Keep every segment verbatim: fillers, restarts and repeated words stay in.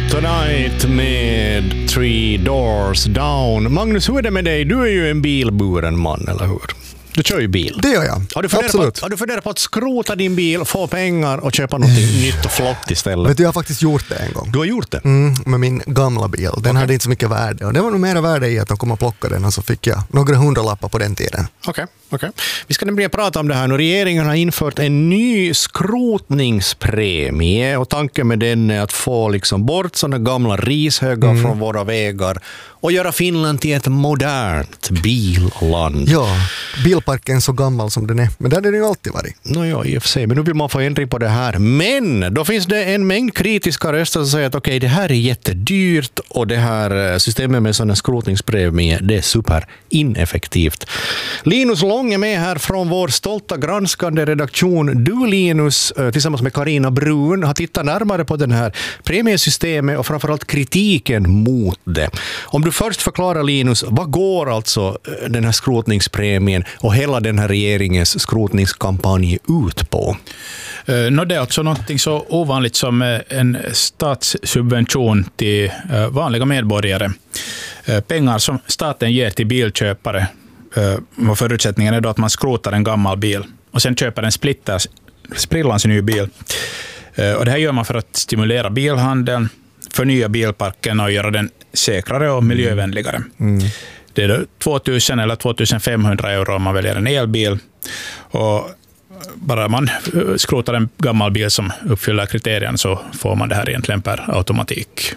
Tonight med Three Doors Down. Magnus, hur är det med dig? Du är ju en bilburen man, eller hur? Du kör ju bil. Det gör jag. Har du funderat, Absolut. på, har du funderat på att skrota din bil, få pengar och köpa något nytt och flott istället? Vet du, jag har faktiskt gjort det en gång. Du har gjort det? Mm, med min gamla bil. Den okay. hade inte så mycket värde. Och det var nog mera värde i att de kom och plockade den, och så fick jag några hundralappar på den tiden. Okej, okay, okej. Okay. Vi ska nämligen prata om det här nu. Regeringen har infört en ny skrotningspremie, och tanken med den är att få liksom bort sådana gamla rishögar mm. från våra vägar och göra Finland till ett modernt billand. Ja, bilparken är så gammal som den är. Men där är det ju alltid varit. Nå ja, i och för sig. Men nu vill man få ändring på det här. Men då finns det en mängd kritiska röster som säger att okej, okay, det här är jättedyrt och det här systemet med sådana skrotningspremie, det är super ineffektivt. Linus Lång är med här från vår stolta granskande redaktion. Du, Linus, tillsammans med Carina Brun har tittat närmare på den här premiesystemet och framförallt kritiken mot det. Om du först förklarar, Linus, vad går alltså den här skrotningspremien och hela den här regeringens skrotningskampanj ut på? Uh, no, det är alltså någonting så ovanligt som en statssubvention till uh, vanliga medborgare. Uh, pengar som staten ger till bilköpare. Uh, och förutsättningen är då att man skrotar en gammal bil och sen köper en splitter, sprillans ny bil. Uh, och det här gör man för att stimulera bilhandeln, förnya bilparken och göra den säkrare och miljövänligare. Mm. Det är då tvåtusen eller tvåtusenfemhundra euro om man väljer en elbil. Och bara man skrotar en gammal bil som uppfyller kriterierna så får man det här egentligen per automatik.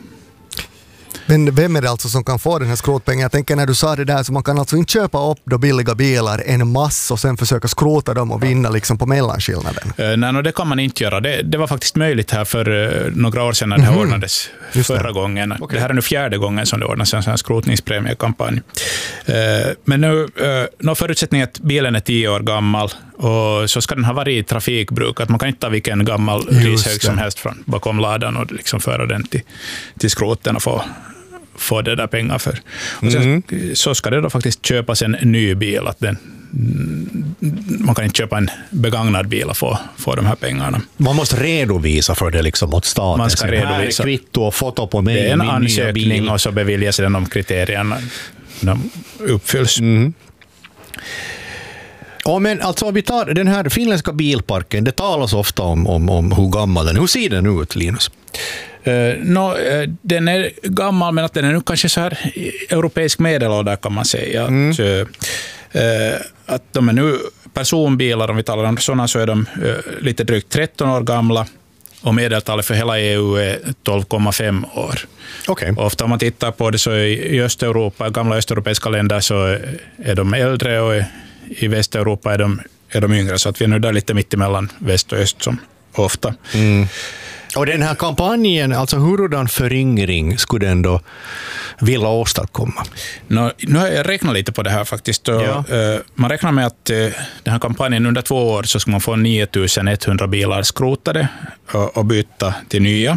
Men vem är det alltså som kan få den här skrotpengen? Jag tänker när du sa det där, så man kan alltså inte köpa upp då billiga bilar en massa och sen försöka skrota dem och vinna liksom på mellanskillnaden. Uh, nej, no, det kan man inte göra. Det, det var faktiskt möjligt här för uh, några år sedan när det här mm-hmm. ordnades förra det. gången. Okay. Det här är nu fjärde gången som det ordnas en sån här skrotningspremiekampanj. Uh, men nu, uh, någon förutsättning att bilen är tio år gammal och så ska den ha varit i trafikbruk. Att man kan inte ta vilken gammal rishög som helst från bakom ladan och liksom föra den till, till skroten och få få det där pengar för. Och sen mm. så ska det då faktiskt köpas en ny bil. Att den, man kan inte köpa en begagnad bil och få, få de här pengarna. Man måste redovisa för det liksom åt staten. Man ska redovisa. Kvitto och foto på mig. Det är en ansökning och så beviljas den om kriterierna de uppfylls. Mm. Ja, men alltså om vi tar den här finländska bilparken, det talas ofta om, om, om hur gammal den är. Hur ser den ut, Linus? Uh, no, uh, den är gammal, men att den är nu kanske så här europeisk medelålder kan man säga. Mm. Att, uh, att de är nu personbilar, om vi talar om sådana, så är de uh, lite drygt tretton år gamla och medeltalet för hela E U är tolv komma fem år. Okay. Ofta om man tittar på det så i Östeuropa, gamla östeuropeiska länder, så är de äldre och i Västeuropa är de, är de yngre, så att vi är nu där lite mitt emellan väst och öst som ofta. Mm. Och den här kampanjen, alltså hurdan föryngring skulle den då vilja åstadkomma? No, nu har jag räknat lite på det här faktiskt. Och, ja. uh, man räknar med att uh, den här kampanjen under två år så ska man få nio tusen etthundra bilar skrotade och, och byta till nya.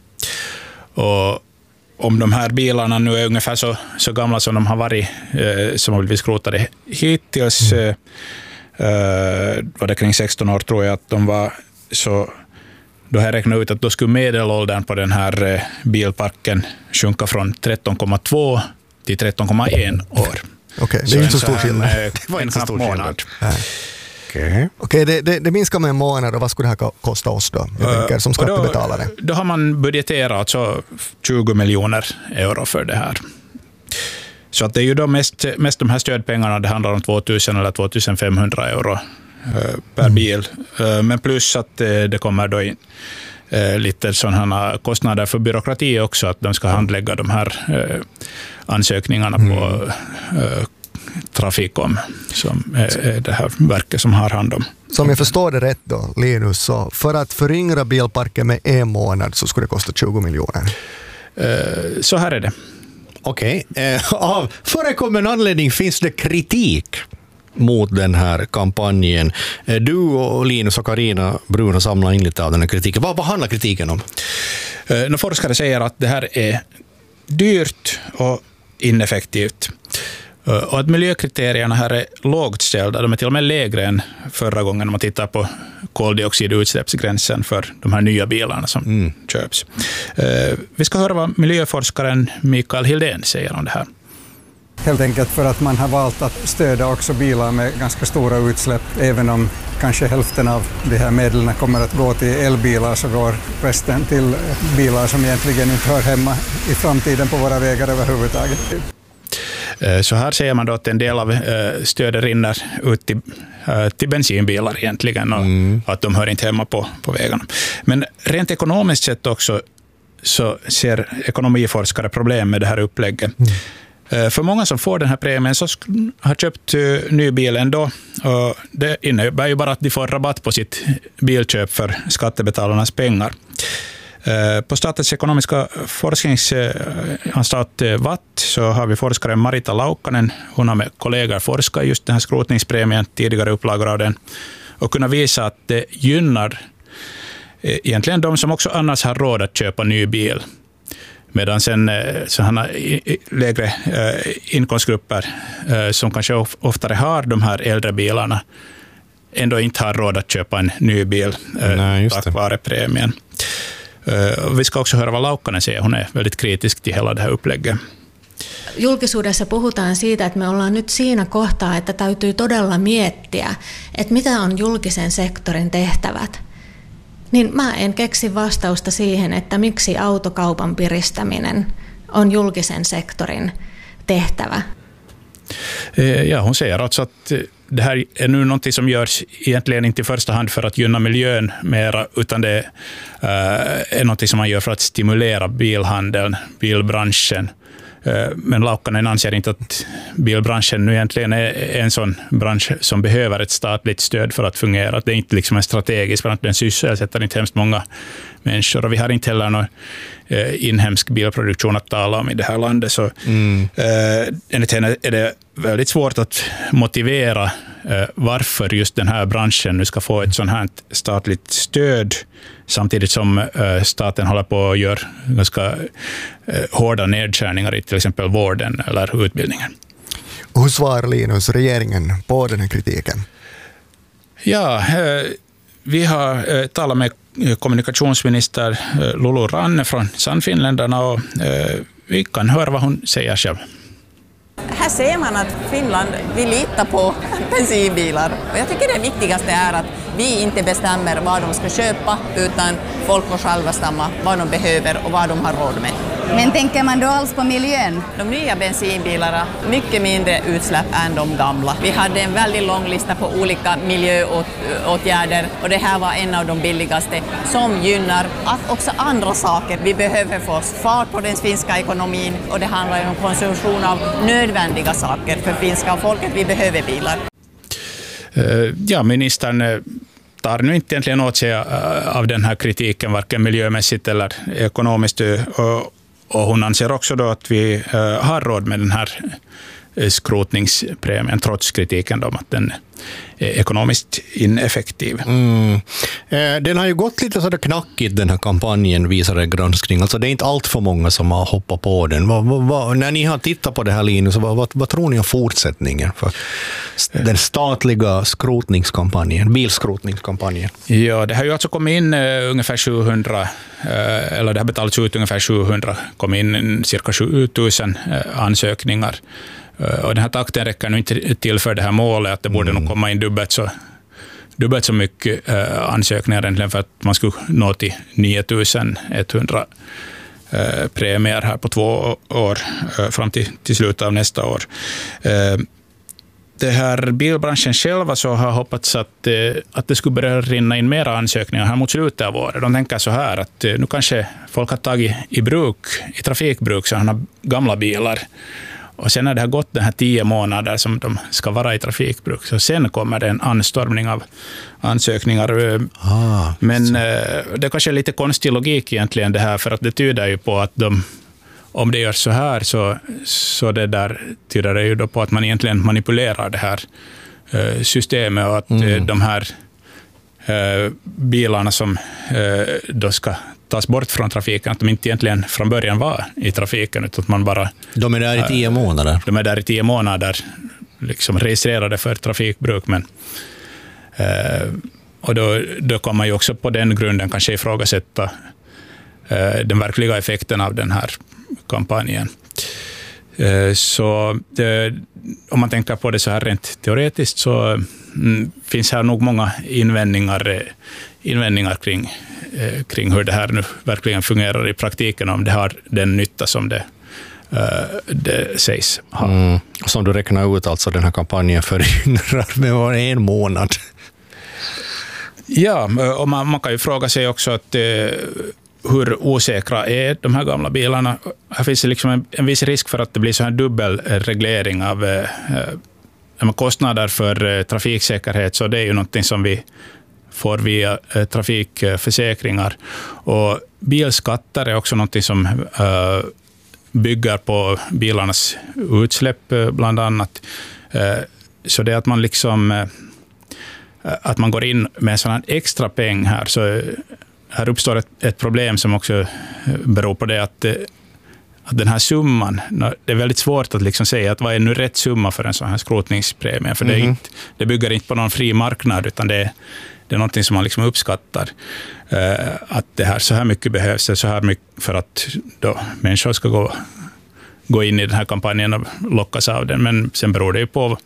Och om de här bilarna nu är ungefär så, så gamla som de har varit, uh, som har blivit skrotade hittills, mm. uh, uh, var det kring sexton år tror jag att de var, så då har jag räknat ut att då skulle medelåldern på den här bilparken sjunka från tretton komma två till tretton komma ett år. Okej, okay, det är inte så stor skillnad. Det var inte så stor skillnad. Okej, okay, det, det, det minskar med en månad, och vad skulle det här kosta oss då? Jag tänker, som skattebetalare. Då, då har man budgeterat alltså tjugo miljoner euro för det här. Så att det är ju då mest, mest de här stödpengarna, det handlar om tvåtusen eller tvåtusenfemhundra euro per bil. Mm. Men plus att det kommer då in lite sådana kostnader för byråkrati också, att de ska handlägga de här ansökningarna mm. på Trafikom, som är det här verket som har hand om. Som jag förstår det rätt då, Linus, så för att föryngra bilparken med en månad så skulle det kosta tjugo miljoner. Så här är det. Okej. Okay. Av förekommande anledning finns det kritik mot den här kampanjen. Du och Linus och Carina Brun har samlat in lite av den här kritiken. Vad, vad handlar kritiken om? När forskare säger att det här är dyrt och ineffektivt. Och att miljökriterierna här är lågt ställda, de är till och med lägre än förra gången om man tittar på koldioxidutsläppsgränsen för de här nya bilarna som mm. köps. Vi ska höra vad miljöforskaren Mikael Hildén säger om det här. Helt enkelt för att man har valt att stödja också bilar med ganska stora utsläpp. Även om kanske hälften av de här medlen kommer att gå till elbilar, så går resten till bilar som egentligen inte hör hemma i framtiden på våra vägar överhuvudtaget. Så här säger man då att en del av stödet rinner ut till, till bensinbilar egentligen, och mm. att de hör inte hemma på, på vägarna. Men rent ekonomiskt sett också så ser ekonomiforskare problem med det här upplägget. Mm. För många som får den här premien så har köpt ny bil ändå, och det innebär ju bara att de får rabatt på sitt bilköp för skattebetalarnas pengar. På Statens ekonomiska forskningsanstalt V A T så har vi forskaren Marita Laukkanen. Hon har med kollegor forskat just den här skrotningspremien, tidigare upplagor av den, och kunnat visa att det gynnar egentligen de som också annars har råd att köpa ny bil. Medan sen sådana lägre inkomstgrupper som kanske oftare har de här äldre bilarna ändå inte har råd att köpa en ny bil. Nej, tack vare premien. Vi ska också höra vad Laukkanen säger. Hon är väldigt kritisk till hela det här upplägget. Julkisuudessa puhutaan siitä, että me ollaan nyt siinä kohtaa, että täytyy todella miettiä, että mitä on julkisen sektorin tehtävät. Niin mä en keksi vastausta siihen, että miksi autokaupan piristäminen on julkisen sektorin tehtävä. Ja, hon säger alltså att det här är nu något som görs egentligen inte i första hand för att gynna miljön mera, utan det är något som man gör för att stimulera bilhandeln, bilbranschen. Men Laukkanen anser inte att bilbranschen nu egentligen är en sån bransch som behöver ett statligt stöd för att fungera. Det är inte liksom en strategisk bransch, den sysselsätter inte hemskt många människor, och vi har inte heller någon inhemsk bilproduktion att tala om i det här landet. Så mm. enligt henne är det väldigt svårt att motivera varför just den här branschen nu ska få ett sånt här statligt stöd, samtidigt som staten håller på att göra ganska hårda nedskärningar i till exempel vården eller utbildningen. Hur svarar Linus regeringen på den här kritiken? Ja, vi har talat med kommunikationsminister Lulu Ranne från Sannfinländarna, och vi kan höra vad hon säger själv. Här ser man att Finland vill lita på bensinbilar, och jag tycker det viktigaste är att vi inte bestämmer vad de ska köpa, utan folk får själva stämma vad de behöver och vad de har råd med. Men tänker man då alls på miljön? De nya bensinbilarna mycket mindre utsläpp än de gamla. Vi hade en väldigt lång lista på olika miljöåtgärder, och det här var en av de billigaste som gynnar att också andra saker. Vi behöver få fart på den finska ekonomin, och det handlar ju om konsumtion av nödvändiga saker för finska folket. Vi behöver bilar. Ja, ministern tar nu inte egentligen åt sig av den här kritiken, varken miljömässigt eller ekonomiskt. Och, och hon anser också då att vi har råd med den här skrotningspremien, trots kritiken om att den är ekonomiskt ineffektiv. Mm. Den har ju gått lite sådär knackigt, den här kampanjen, visar en granskning. Alltså det är inte allt för många som har hoppat på den. Vad, vad, vad, när ni har tittat på det här, Linus, vad, vad, vad tror ni om fortsättningen för den statliga skrotningskampanjen, bilskrotningskampanjen? Ja, det har ju alltså kommit in uh, ungefär sjuhundra, uh, eller det har betalats ut ungefär sjuhundra, kom in cirka sju tusen uh, ansökningar. Och den här takten räcker nu inte till för det här målet, att det borde mm. nog komma in dubbelt så, dubbelt så mycket äh, ansökningar egentligen för att man skulle nå till nio tusen etthundra äh, premier här på två år, äh, fram till, till slutet av nästa år. Äh, det här bilbranschen själva så har hoppats att, äh, att det skulle börja rinna in mera ansökningar här mot slutet av året. De tänker så här att äh, nu kanske folk har tagit i bruk, i trafikbruk, sådana gamla bilar. Och sen när det har gått den här tio månader som de ska vara i trafikbruk, så sen kommer det en anstormning av ansökningar. Ah, Men så. Det är kanske lite konstig logik egentligen det här, för att det tyder ju på att de, om det görs så här, så, så det där tyder det ju då på att man egentligen manipulerar det här systemet, och att mm. de här bilarna som då ska tas bort från trafiken, att de inte egentligen från början var i trafiken, utan att man bara... De är där i tio månader. De är där i tio månader, liksom registrerade för trafikbruk, men... Eh, och då, då kan man ju också på den grunden kanske ifrågasätta eh, den verkliga effekten av den här kampanjen. Eh, så det, om man tänker på det så här rent teoretiskt, så mm, finns här nog många invändningar, eh, invändningar kring, eh, kring hur det här nu verkligen fungerar i praktiken, om det har den nytta som det, eh, det sägs ha. Mm. Som du räknar ut, alltså den här kampanjen föryngrar med var en månad. Ja, och man, man kan ju fråga sig också att, eh, hur osäkra är de här gamla bilarna. Här finns det liksom en, en viss risk för att det blir så här dubbelreglering av eh, eh, kostnader för eh, trafiksäkerhet, så det är ju någonting som vi får via eh, trafikförsäkringar. Och bilskatter är också någonting som eh, bygger på bilarnas utsläpp eh, bland annat. Eh, så det är att man liksom... Eh, att man går in med en sån här extra peng här, så här uppstår ett, ett problem som också beror på det att, att den här summan, det är väldigt svårt att liksom säga att vad är nu rätt summa för en sån här skrotningspremie, för mm-hmm. det, är inte, det bygger inte på någon fri marknad, utan det är, det är någonting som man liksom uppskattar, att det här, så här mycket behövs, så här mycket för att då människor ska gå, gå in i den här kampanjen och lockas av den, men sen beror det ju på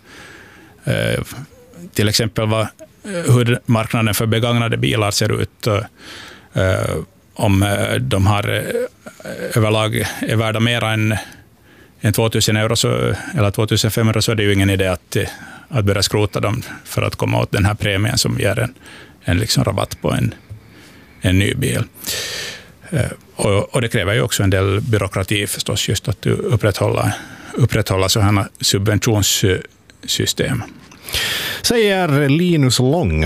till exempel vad, hur marknaden för begagnade bilar ser ut. Uh, om de har uh, överlag är värda mer än, än tvåtusen euro så, eller tvåtusen euro, så är det ju ingen idé att, att börja skrota dem för att komma åt den här premien som ger en, en liksom rabatt på en, en ny bil. Uh, och, och det kräver ju också en del byråkrati förstås, just att upprätthålla, upprätthålla sådana subventionssystem. Säger Linus Lång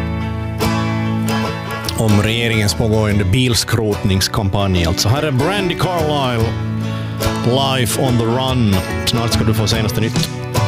om regeringens pågående bilskrotningskampanj. Alltså här är Brandi Carlile, Life on the Run. Snart ska du få senaste nytt.